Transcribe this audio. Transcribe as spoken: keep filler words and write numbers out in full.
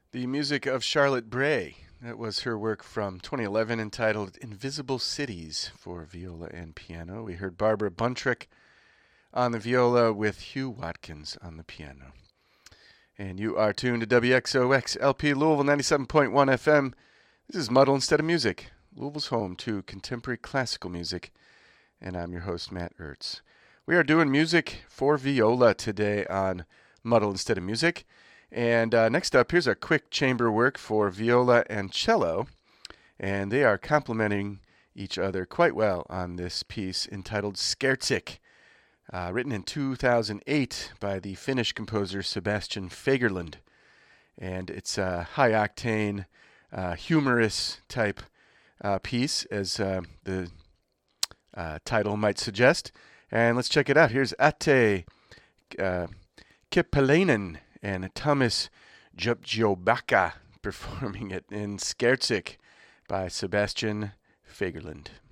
The music of Charlotte Bray. That was her work from twenty eleven entitled Invisible Cities for viola and piano. We heard Barbara Buntrick on the viola with Hugh Watkins on the piano. And you are tuned to W X O X L P Louisville ninety-seven point one F M. This is Muddle Instead of Music, Louisville's home to contemporary classical music. And I'm your host, Matt Ertz. We are doing music for viola today on Muddle Instead of Music. And uh, next up, here's a quick chamber work for viola and cello. And they are complementing each other quite well on this piece entitled Skertsik, uh, written in two thousand eight by the Finnish composer Sebastian Fagerlund. And it's a high-octane, uh, humorous type uh, piece, as uh, the uh, title might suggest. And let's check it out. Here's Ate uh, Kipalainen and Thomas Jobjobaka performing it in Skertsik by Sebastian Fagerlund.